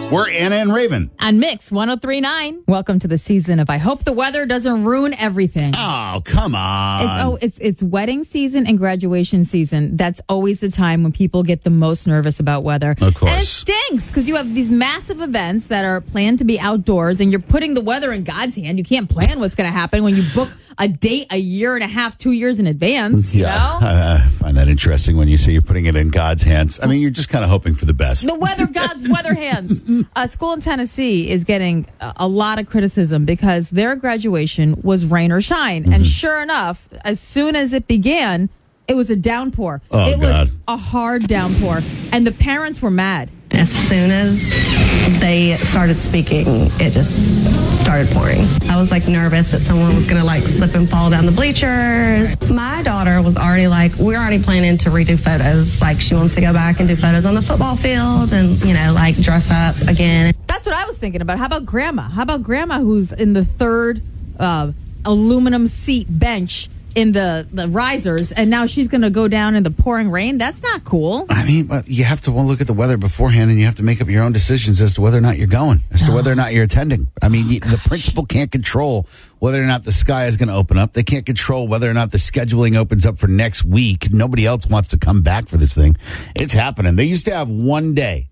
We're Anna and Raven. On Mix 103.9. Welcome to the season of I Hope the Weather Doesn't Ruin Everything. Oh, come on. It's wedding season and graduation season. That's always the time when people get the most nervous about weather. Of course. And it stinks because you have these massive events that are planned to be outdoors and you're putting the weather in God's hand. You can't plan what's going to happen when you book a date a year and a half, 2 years in advance. You know? I find that interesting when you say you're putting it in God's hands. I mean, you're just kind of hoping for the best. The weather, God's weather hands. A school in Tennessee is getting a lot of criticism because their graduation was rain or shine. Mm-hmm. And sure enough, as soon as it began, it was a downpour. Oh, it God. was a hard downpour. And the parents were mad. As soon as they started speaking, it just started pouring. I was nervous that someone was going to slip and fall down the bleachers. My daughter was already we're already planning to redo photos. She wants to go back and do photos on the football field and, dress up again. That's what I was thinking about. How about grandma who's in the third aluminum seat bench in the risers, and now she's going to go down in the pouring rain? That's not cool. I mean, but you have to look at the weather beforehand, and you have to make up your own decisions as to whether or not you're going, as to whether or not you're attending. I mean, the principal can't control whether or not the sky is going to open up. They can't control whether or not the scheduling opens up for next week. Nobody else wants to come back for this thing. It's happening. They used to have one day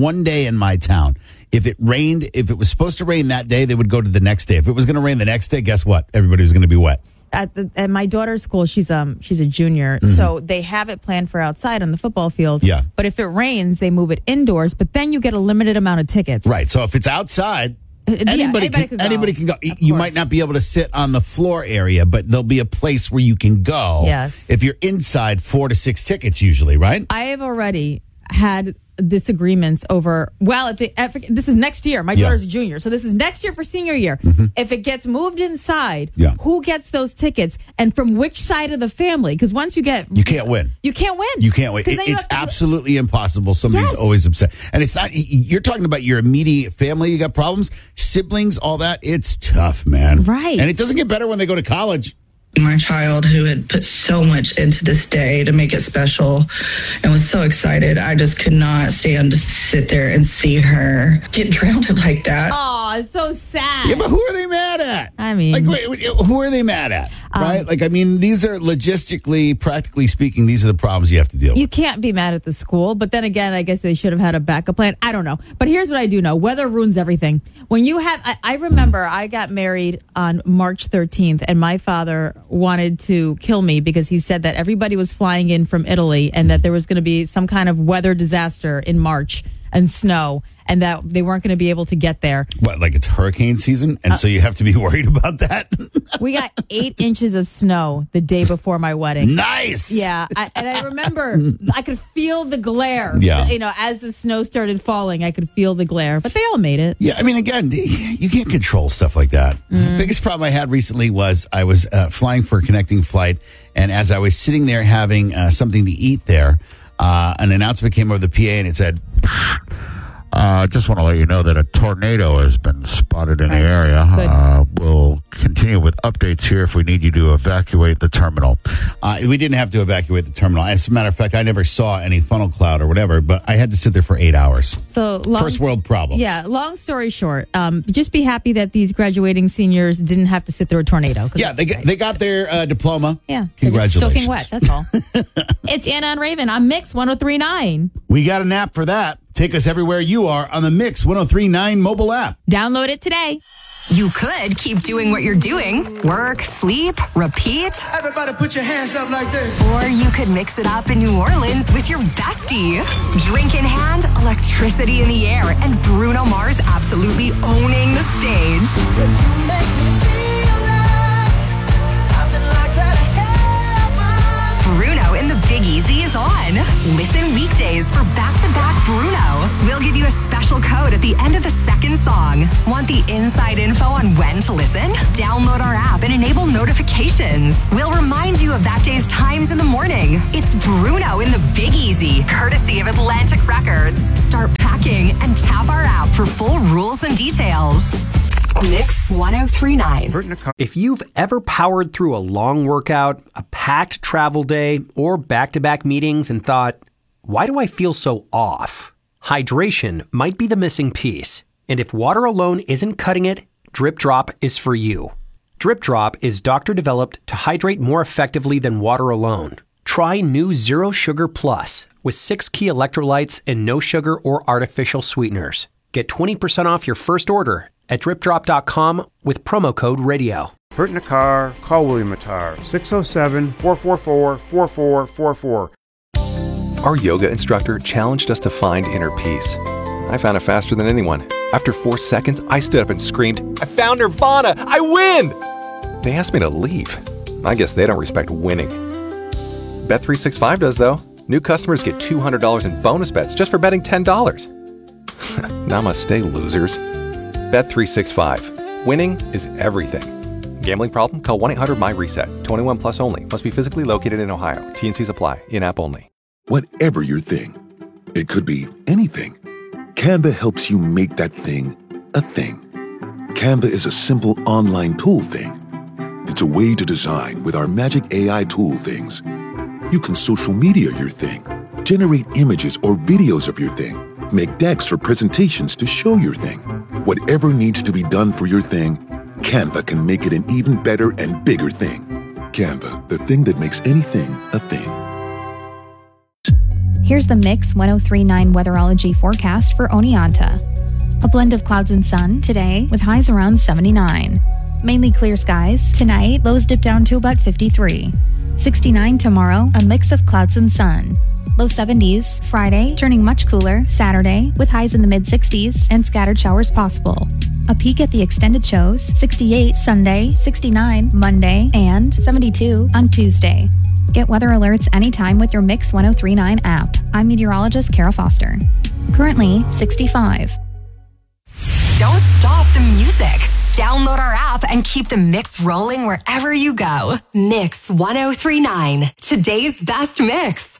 in my town. If it rained, if it was supposed to rain that day, they would go to the next day. If it was going to rain the next day, guess what? Everybody was going to be wet. At my daughter's school, she's a junior, so they have it planned for outside on the football field. Yeah. But if it rains, they move it indoors. But then you get a limited amount of tickets. Right. So if it's outside, anybody can go. You might not be able to sit on the floor area, but there'll be a place where you can go. Yes. If you're inside, 4 to 6 tickets usually, right? I have already had disagreements over, this is next year. My daughter's a junior, so this is next year for senior year. Mm-hmm. If it gets moved inside, who gets those tickets and from which side of the family? Because once you can't win. You can't win. It's absolutely impossible. Somebody's always upset. And it's not, you're talking about your immediate family. You got problems, siblings, all that. It's tough, man. Right. And it doesn't get better when they go to college. My child, who had put so much into this day to make it special and was so excited, I just could not stand to sit there and see her get drowned like that. Oh, it's so sad. Yeah, but who are they mad at? I mean, who are they mad at? Right? These are logistically, practically speaking, these are the problems you have to deal with. You can't be mad at the school, but then again, I guess they should have had a backup plan. I don't know. But here's what I do know. Weather ruins everything. When you have, I remember I got married on March 13th, and my father wanted to kill me because he said that everybody was flying in from Italy and that there was going to be some kind of weather disaster in March and snow, and that they weren't going to be able to get there. What, it's hurricane season? And so you have to be worried about that? We got 8 inches of snow the day before my wedding. Nice! Yeah, and I remember I could feel the glare. Yeah. As the snow started falling, I could feel the glare. But they all made it. Yeah, I mean, again, you can't control stuff like that. The biggest problem I had recently was I was flying for a connecting flight, and as I was sitting there having something to eat there, an announcement came over the PA, and it said, just want to let you know that a tornado has been spotted in the area. We'll continue with updates here if we need you to evacuate the terminal. We didn't have to evacuate the terminal. As a matter of fact, I never saw any funnel cloud or whatever, but I had to sit there for 8 hours. So first world problems. Yeah, long story short, just be happy that these graduating seniors didn't have to sit through a tornado. Yeah, they got their diploma. Yeah. Congratulations. Soaking wet, that's all. It's Anna and Raven on Mix 103.9. We got an app for that. Take us everywhere you are on the Mix 103.9 mobile app. Download it today. You could keep doing what you're doing. Work, sleep, repeat. Everybody put your hands up like this. Or you could mix it up in New Orleans with your bestie. Drink in hand, electricity in the air, and Bruno Mars absolutely owning the stage. Bruno in the Big Easy is on. Listen weekdays for back-to-back Bruno. We'll give you a special code at the end of the second song. Want the inside info on when to listen? Download our app and enable notifications. We'll remind you of that day's times in the morning. It's Bruno in the Big Easy, courtesy of Atlantic Records. Start packing and tap our app for full rules and details. Mix 103.9. If you've ever powered through a long workout, a packed travel day, or back-to-back meetings and thought, why do I feel so off? Hydration might be the missing piece, and if water alone isn't cutting it, Drip Drop is for you. Drip Drop is doctor-developed to hydrate more effectively than water alone. Try new Zero Sugar Plus with 6 key electrolytes and no sugar or artificial sweeteners. Get 20% off your first order at dripdrop.com with promo code RADIO. Hurt in a car? Call William Attar, 607-444-4444. Our yoga instructor challenged us to find inner peace. I found it faster than anyone. After 4 seconds, I stood up and screamed, "I found Nirvana! I win!" They asked me to leave. I guess they don't respect winning. Bet365 does, though. New customers get $200 in bonus bets just for betting $10. Namaste, losers. Bet365. Winning is everything. Gambling problem? Call 1-800-MY-RESET. 21 plus only. Must be physically located in Ohio. T&Cs apply. In-app only. Whatever your thing, it could be anything. Canva helps you make that thing a thing. Canva is a simple online tool thing. It's a way to design with our magic AI tool things. You can social media your thing, generate images or videos of your thing, make decks or presentations to show your thing. Whatever needs to be done for your thing, Canva can make it an even better and bigger thing. Canva, the thing that makes anything a thing. Here's the Mix 1039 weatherology forecast for Oneonta. A blend of clouds and sun today with highs around 79. Mainly clear skies. Tonight, lows dip down to about 53. 69 tomorrow, a mix of clouds and sun. Low 70s. Friday, turning much cooler. Saturday, with highs in the mid-60s and scattered showers possible. A peek at the extended shows. 68 Sunday, 69 Monday, and 72 on Tuesday. Get weather alerts anytime with your Mix 1039 app. I'm meteorologist Kara Foster. Currently 65. Don't stop the music. Download our app and keep the mix rolling wherever you go. Mix 1039, today's best mix.